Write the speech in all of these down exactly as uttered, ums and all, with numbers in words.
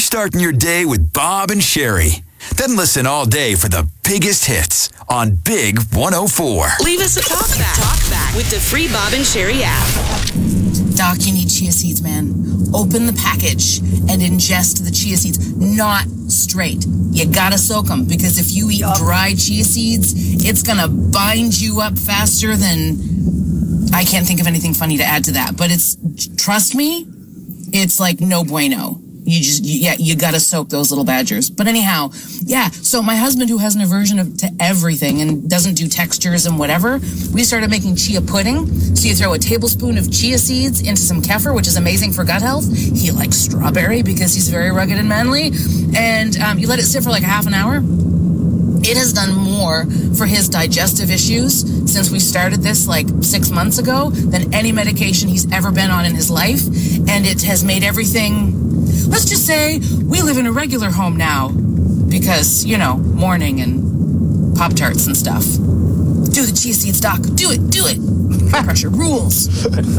starting your day with Bob and Sherry. Then listen all day for the biggest hits on Big one oh four. Leave us a talk back. Talk back with the free Bob and Sherry app. Doc, you need chia seeds, man. Open the package and ingest the chia seeds. Not straight. You gotta soak them, because if you eat dry chia seeds, it's gonna bind you up faster than... I can't think of anything funny to add to that, but it's, trust me, it's like no bueno. You just, you, yeah, you gotta soak those little badgers. But anyhow, yeah, so my husband, who has an aversion of, to everything and doesn't do textures and whatever, we started making chia pudding. So you throw a tablespoon of chia seeds into some kefir, which is amazing for gut health. He likes strawberry because he's very rugged and manly. And um, you let it sit for like a half an hour. It has done more for his digestive issues since we started this like six months ago than any medication he's ever been on in his life. And it has made everything... Let's just say we live in a regular home now because, you know, morning and Pop-Tarts and stuff. Do the chia seeds, Doc. Do it. Do it. High pressure rules.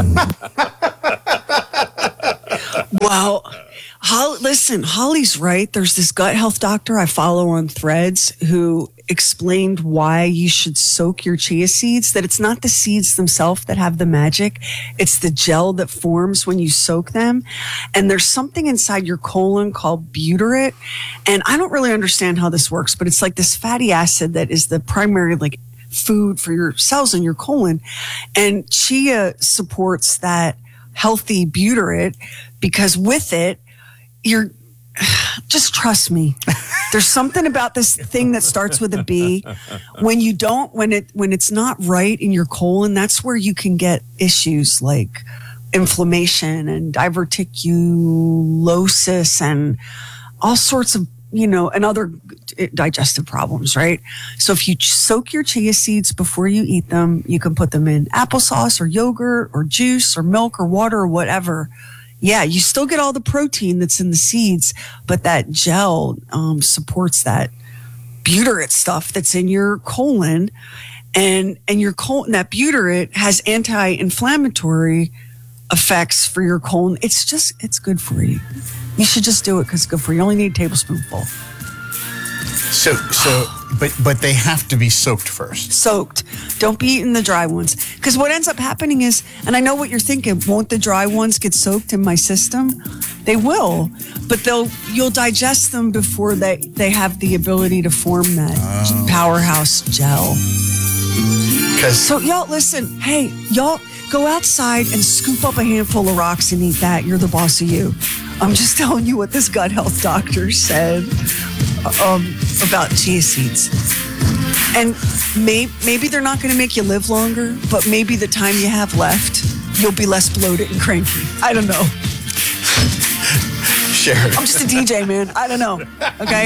Well, Holly, listen, Holly's right. There's this gut health doctor I follow on Threads who explained why you should soak your chia seeds, that it's not the seeds themselves that have the magic. It's the gel that forms when you soak them. And there's something inside your colon called butyrate. And I don't really understand how this works, but it's like this fatty acid that is the primary, like, food for your cells in your colon. And chia supports that healthy butyrate because with it, you're just trust me. There's something about this thing that starts with a B. When you don't, when it, when it's not right in your colon, that's where you can get issues like inflammation and diverticulosis and all sorts of, you know, and other digestive problems, right? So if you soak your chia seeds before you eat them, you can put them in applesauce or yogurt or juice or milk or water or whatever. Yeah, you still get all the protein that's in the seeds, but that gel um, supports that butyrate stuff that's in your colon, and and your colon, that butyrate has anti-inflammatory effects for your colon. It's just, it's good for you. You should just do it because it's good for you. You only need a tablespoonful. So, so, but but they have to be soaked first. Soaked. Don't be eating the dry ones. Because what ends up happening is, and I know what you're thinking, won't the dry ones get soaked in my system? They will, but they'll you'll digest them before they, they have the ability to form that oh. powerhouse gel. So y'all, listen, hey, y'all go outside and scoop up a handful of rocks and eat that. You're the boss of you. I'm just telling you what this gut health doctor said um, about chia seeds. And may, maybe they're not going to make you live longer, but maybe the time you have left, you'll be less bloated and cranky. I don't know. Sure. I'm just a D J, man. I don't know. Okay?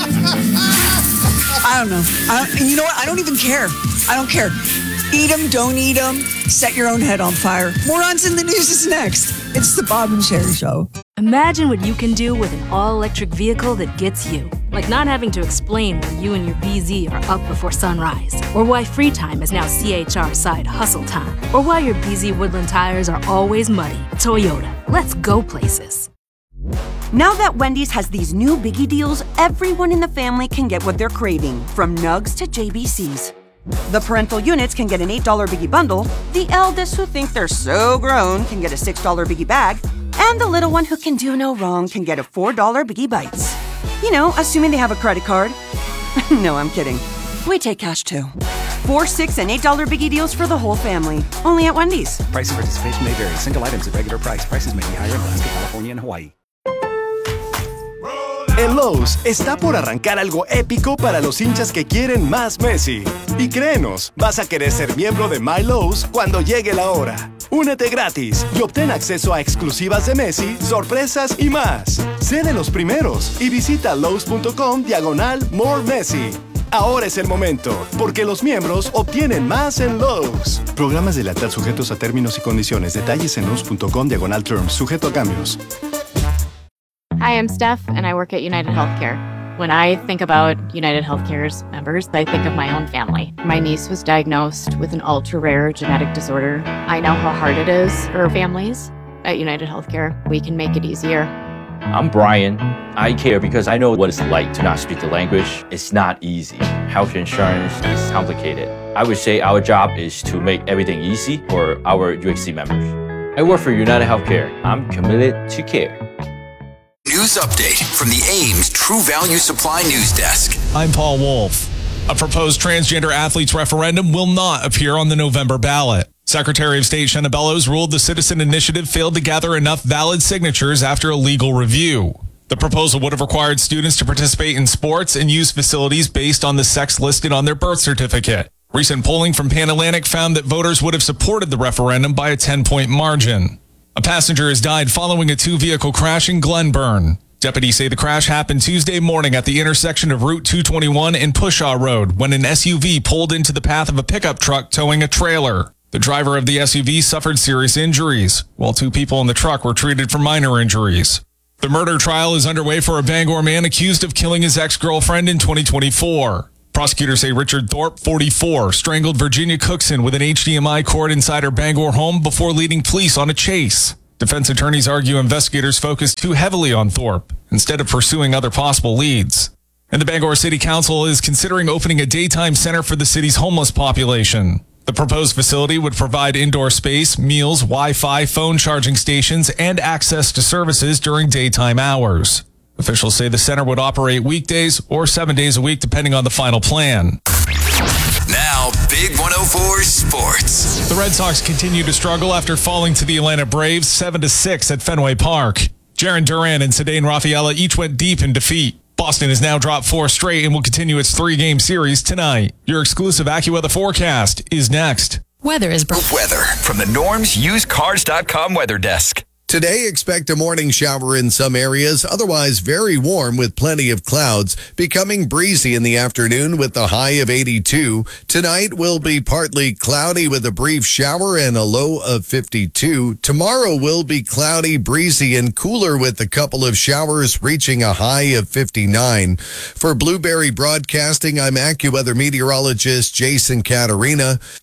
I don't know. I don't, and you know what? I don't even care. I don't care. Eat them, don't eat them. Set your own head on fire. Morons in the News is next. It's the Bob and Sherry Show. Imagine what you can do with an all-electric vehicle that gets you. Like not having to explain why you and your B Z are up before sunrise. Or why free time is now C H R side hustle time. Or why your B Z Woodland tires are always muddy. Toyota. Let's go places. Now that Wendy's has these new biggie deals, everyone in the family can get what they're craving, from nugs to J B Cs. The parental units can get an eight dollar biggie bundle, the eldest who think they're so grown can get a six dollar biggie bag, and the little one who can do no wrong can get a four dollar biggie bites. You know, assuming they have a credit card. No, I'm kidding. We take cash too. Four, six, and eight dollar biggie deals for the whole family. Only at Wendy's. Price and participation may vary. Single items at regular price. Prices may be higher in Alaska, California, and Hawaii. El Lowe's está por arrancar algo épico para los hinchas que quieren más Messi. Y créenos, vas a querer ser miembro de My Lowe's cuando llegue la hora. Únete gratis y obtén acceso a exclusivas de Messi, sorpresas y más. Sé de los primeros y visita Lowe's.com diagonal More Messi. Ahora es el momento, porque los miembros obtienen más en Lowe's. Programas de lealtad sujetos a términos y condiciones. Detalles en Lowe's.com diagonal terms, sujeto a cambios. Hi, I'm Steph, and I work at United Healthcare. When I think about United Healthcare's members, I think of my own family. My niece was diagnosed with an ultra-rare genetic disorder. I know how hard it is for families. At United Healthcare, we can make it easier. I'm Brian. I care because I know what it's like to not speak the language. It's not easy. Health insurance is complicated. I would say our job is to make everything easy for our U X C members. I work for United Healthcare. I'm committed to care. News update from the Ames True Value Supply News Desk. I'm Paul Wolf. A proposed transgender athletes referendum will not appear on the November ballot. Secretary of State Shenna Bellows ruled the Citizen Initiative failed to gather enough valid signatures after a legal review. The proposal would have required students to participate in sports and use facilities based on the sex listed on their birth certificate. Recent polling from Pan Atlantic found that voters would have supported the referendum by a ten-point margin. A passenger has died following a two-vehicle crash in Glenburn. Deputies say the crash happened Tuesday morning at the intersection of Route two twenty-one and Pushaw Road when an S U V pulled into the path of a pickup truck towing a trailer. The driver of the S U V suffered serious injuries, while two people in the truck were treated for minor injuries. The murder trial is underway for a Bangor man accused of killing his ex-girlfriend in twenty twenty-four. Prosecutors say Richard Thorpe, forty-four, strangled Virginia Cookson with an H D M I cord inside her Bangor home before leading police on a chase. Defense attorneys argue investigators focused too heavily on Thorpe instead of pursuing other possible leads. And the Bangor City Council is considering opening a daytime center for the city's homeless population. The proposed facility would provide indoor space, meals, Wi-Fi, phone charging stations, and access to services during daytime hours. Officials say the center would operate weekdays or seven days a week, depending on the final plan. Now, Big one oh four Sports. The Red Sox continue to struggle after falling to the Atlanta Braves seven to six at Fenway Park. Jarren Duran and Ceddanne Rafaela each went deep in defeat. Boston has now dropped four straight and will continue its three-game series tonight. Your exclusive AccuWeather forecast is next. Weather is weather from the Norms Used Cars dot com weather desk. Today, expect a morning shower in some areas, otherwise very warm with plenty of clouds, becoming breezy in the afternoon with a high of eighty-two. Tonight will be partly cloudy with a brief shower and a low of fifty-two. Tomorrow will be cloudy, breezy, and cooler with a couple of showers reaching a high of fifty-nine. For Blueberry Broadcasting, I'm AccuWeather meteorologist Jason Caterina.